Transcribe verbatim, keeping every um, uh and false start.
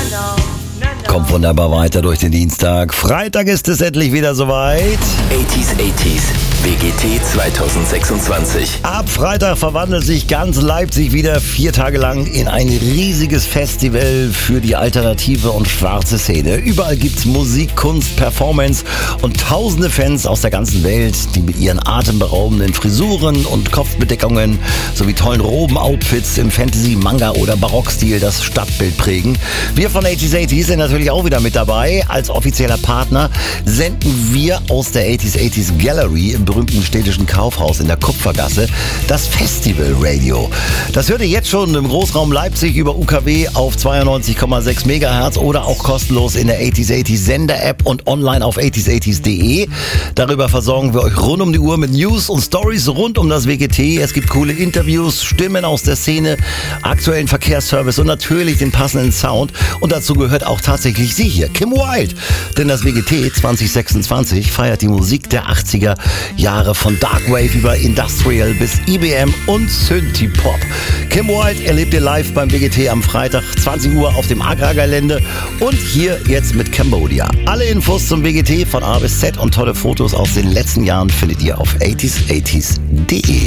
Kommt wunderbar weiter durch den Dienstag. Freitag ist es endlich wieder soweit. achtziger, achtziger, B G T zwanzig sechsundzwanzig. Ab Freitag verwandelt sich ganz Leipzig wieder vier Tage lang in ein riesiges Festival für die alternative und schwarze Szene. Überall gibt's Musik, Kunst, Performance und tausende Fans aus der ganzen Welt, die mit ihren atemberaubenden Frisuren und Kopfbedeckungen sowie tollen Robenoutfits im Fantasy-, Manga- oder Barockstil das Stadtbild prägen. Wir von achtziger, achtziger sind natürlich auch wieder mit dabei. Als offizieller Partner senden wir aus der achtziger, achtziger Gallery im berühmten städtischen Kaufhaus in der Kupfergasse das Festival Radio. Das hört ihr jetzt schon im Großraum Leipzig über U K W auf zweiundneunzig Komma sechs Megahertz oder auch kostenlos in der achtziger, achtziger Sender-App und online auf achtziger, achtziger Punkt de. Darüber versorgen wir euch rund um die Uhr mit News und Stories rund um das W G T. Es gibt coole Interviews, Stimmen aus der Szene, aktuellen Verkehrsservice und natürlich den passenden Sound. Und dazu gehört auch tatsächlich sie hier, Kim Wilde. Denn das W G T zwanzig sechsundzwanzig feiert die Musik der achtziger Jahre von Darkwave über Industrial bis I B M und Synthie-Pop. Kim Wilde erlebt ihr live beim W G T am Freitag zwanzig Uhr auf dem Agrargelände und hier jetzt mit Cambodia. Alle Infos zum W G T von A bis Z und tolle Fotos aus den letzten Jahren findet ihr auf achtziger, achtziger Punkt de.